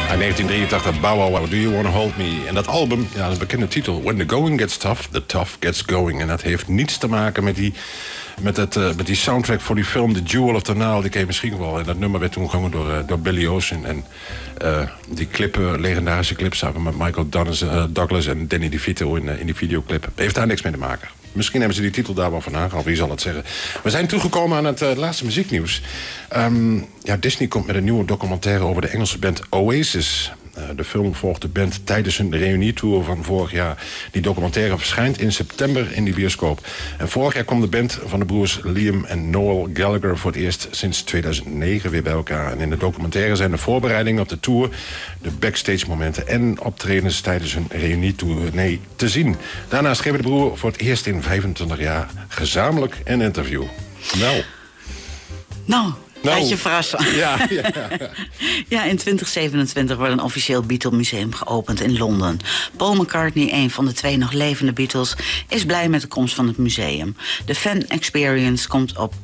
In 1983, Bow Wow Wow, Do You Wanna Hold Me? En dat album, ja, een bekende titel. When the going gets tough, the tough gets going. En dat heeft niets te maken met die soundtrack voor die film The Jewel of the Nile. Die ken je misschien wel. En dat nummer werd toen gezongen door Billy Ocean. En die legendarische clip samen met Michael Douglas en Danny DeVito in die videoclip. Heeft daar niks mee te maken. Misschien hebben ze die titel daar wel van aangehaald, wie zal het zeggen. We zijn toegekomen aan het laatste muzieknieuws. Disney komt met een nieuwe documentaire over de Engelse band Oasis. De film volgt de band tijdens hun reunietour van vorig jaar. Die documentaire verschijnt in september in die bioscoop. En vorig jaar kwam de band van de broers Liam en Noel Gallagher voor het eerst sinds 2009 weer bij elkaar. En in de documentaire zijn de voorbereidingen op de tour, de backstage momenten en optredens tijdens hun reunietournee te zien. Daarnaast geven de broer voor het eerst in 25 jaar gezamenlijk een interview. Nou, laat je verrassen. Ja. Ja, in 2027 wordt een officieel Beatle-museum geopend in Londen. Paul McCartney, een van de 2 nog levende Beatles, is blij met de komst van het museum. De fan experience komt op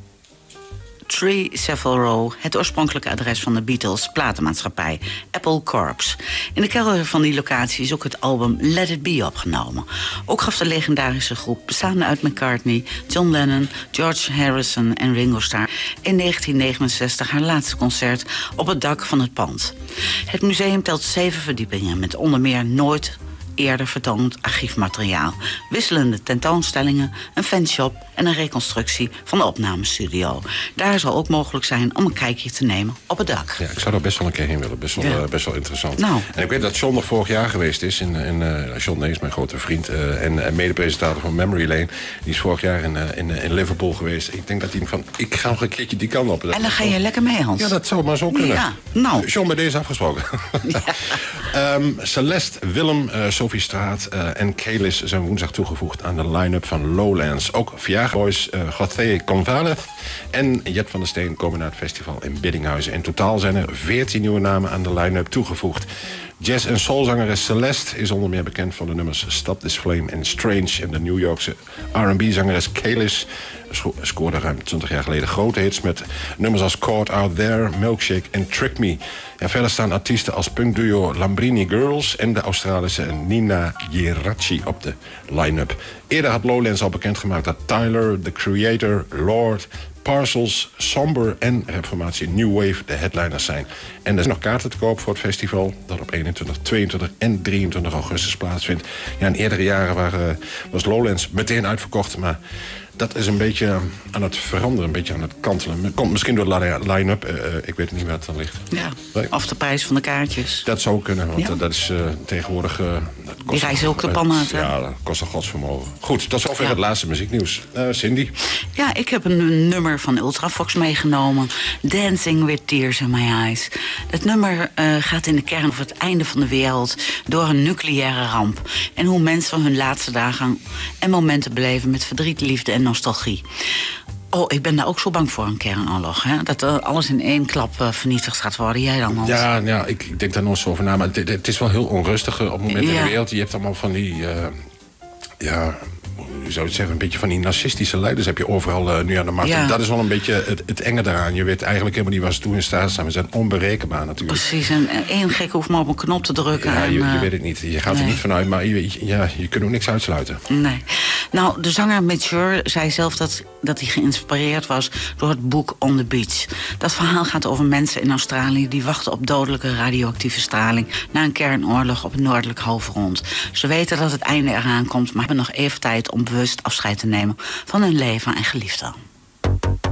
3 Savile Row, het oorspronkelijke adres van de Beatles platenmaatschappij, Apple Corps. In de kelder van die locatie is ook het album Let It Be opgenomen. Ook gaf de legendarische groep, bestaande uit McCartney, John Lennon, George Harrison en Ringo Starr, in 1969 haar laatste concert op het dak van het pand. Het museum telt 7 verdiepingen met onder meer nooit eerder vertoond archiefmateriaal, wisselende tentoonstellingen, een fanshop en een reconstructie van de opnamestudio. Daar zal ook mogelijk zijn om een kijkje te nemen op het dak. Ja, ik zou daar best wel een keer heen willen. Best wel interessant. Nou. En ik weet dat John er vorig jaar geweest is. John Nees, mijn grote vriend en medepresentator van Memory Lane. Die is vorig jaar in Liverpool geweest. Ik denk dat hij ik ga nog een keertje die kant op. En dan ga je lekker mee, Hans. Ja, dat zou maar zo kunnen. Ja, nou. John, bij deze afgesproken. Ja. Celeste, Willem, Sophie Straat en Kalis zijn woensdag toegevoegd aan de line-up van Lowlands. Ook Viagra Boys, José González en Jet van der Steen komen naar het festival in Biddinghuizen. In totaal zijn er 14 nieuwe namen aan de line-up toegevoegd. Jazz- en soulzangeres Celeste is onder meer bekend van de nummers Stop This Flame en Strange. En de New Yorkse R&B-zangeres Kalis scoorde ruim 20 jaar geleden grote hits met nummers als Caught Out There, Milkshake en Trick Me. Ja, verder staan artiesten als punkduo Lambrini Girls en de Australische Nina Geraci op de line-up. Eerder had Lowlands al bekendgemaakt dat Tyler, The Creator, Lord, Parcels, Somber en Reformatie New Wave de headliners zijn. En er zijn nog kaarten te koop voor het festival dat op 21, 22 en 23 augustus plaatsvindt. Ja, in eerdere jaren was Lowlands meteen uitverkocht, maar dat is een beetje aan het veranderen, een beetje aan het kantelen. Komt misschien door de line-up, ik weet niet waar het dan ligt. Ja, nee. Of de prijs van de kaartjes. Dat zou kunnen, want ja. Dat is tegenwoordig... die reizen ook de pan uit, hè? Ja, dat kost een godsvermogen. Goed, tot zover het laatste muzieknieuws. Cindy? Ja, ik heb een nummer van Ultravox meegenomen. Dancing with Tears in My Eyes. Het nummer gaat in de kern over het einde van de wereld door een nucleaire ramp. En hoe mensen hun laatste dagen en momenten beleven met verdriet, liefde en nostalgie. Oh, ik ben daar ook zo bang voor, een kernoorlog. Hè? Dat alles in één klap vernietigd gaat worden. Jij dan, Hans? Ja, ik denk daar nog zo over na. Maar het is wel heel onrustig op het moment in de wereld. Je hebt allemaal van die... je zou het zeggen, een beetje van die narcistische leiders heb je overal nu aan de macht. Ja. Dat is wel een beetje het enge daaraan. Je weet eigenlijk helemaal niet waar ze toe in staat staan. We zijn onberekenbaar natuurlijk. Precies, en één gek hoeft maar op een knop te drukken. Ja, en, je weet het niet. Je gaat er niet vanuit, maar je kunt ook niks uitsluiten. Nee. Nou, de zanger Mature zei zelf dat hij geïnspireerd was door het boek On the Beach. Dat verhaal gaat over mensen in Australië die wachten op dodelijke radioactieve straling na een kernoorlog op het noordelijk halfrond. Ze weten dat het einde eraan komt, maar hebben nog even tijd om bewust afscheid te nemen van hun leven en geliefden.